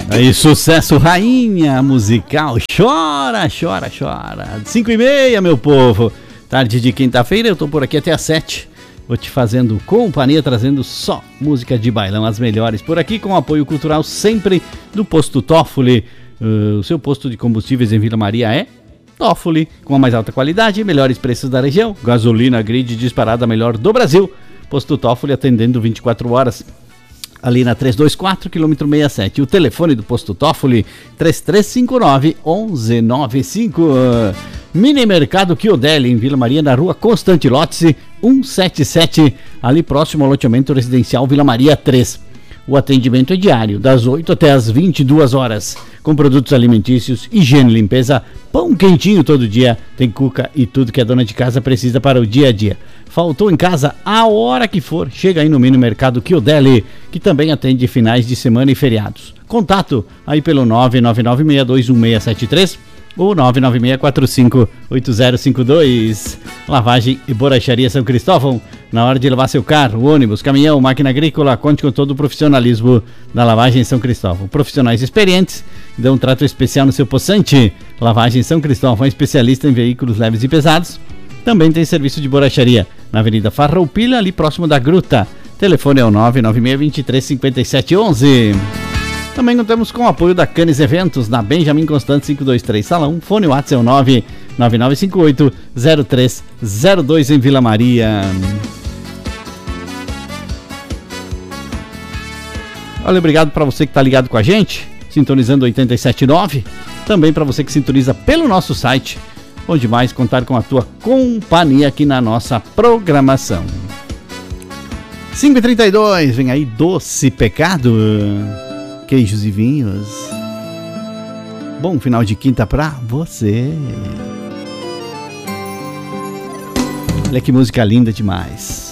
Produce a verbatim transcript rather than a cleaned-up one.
Aí, sucesso, rainha musical. Chora, chora, chora. Cinco e meia, meu povo. Tarde de quinta-feira, eu tô por aqui até às sete. Vou te fazendo companhia, trazendo só música de bailão, as melhores. Por aqui com apoio cultural sempre do Posto Toffoli. Uh, o seu posto de combustíveis em Vila Maria é Toffoli, com a mais alta qualidade e melhores preços da região. Gasolina grid disparada melhor do Brasil. Posto Toffoli atendendo vinte e quatro horas. Ali na trezentos e vinte e quatro, quilômetro sessenta e sete. O telefone do Posto Toffoli, três três cinco nove, um um nove cinco. Mini Mercado Chiodelli, em Vila Maria, na rua Constante Lotze, cento e setenta e sete, ali próximo ao loteamento residencial Vila Maria três. O atendimento é diário, das oito até as vinte e duas horas, com produtos alimentícios, higiene e limpeza, pão quentinho todo dia, tem cuca e tudo que a dona de casa precisa para o dia a dia. Faltou em casa, a hora que for, chega aí no Mini Mercado Chiodelli, que também atende finais de semana e feriados. Contato aí pelo nove nove nove seis dois um seis sete três ou nove nove seis quatro cinco oito zero cinco dois. Lavagem e Borracharia São Cristóvão. Na hora de lavar seu carro, ônibus, caminhão, máquina agrícola, conte com todo o profissionalismo da Lavagem São Cristóvão. Profissionais experientes dão um trato especial no seu poçante. Lavagem São Cristóvão é especialista em veículos leves e pesados. Também tem serviço de borracharia na Avenida Farroupilha, ali próximo da Gruta. Telefone é o nove nove seis dois três cinco sete um um. Também contamos com o apoio da Canes Eventos, na Benjamin Constant quinhentos e vinte e três Salão. Fone WhatsApp é o nove nove nove cinco oito zero três zero dois em Vila Maria. Olha, obrigado para você que está ligado com a gente, sintonizando oitenta e sete ponto nove. Também para você que sintoniza pelo nosso site. Bom demais contar com a tua companhia aqui na nossa programação. cinco e trinta e dois, vem aí Doce Pecado, queijos e vinhos. Bom final de quinta pra você. Olha que música linda demais.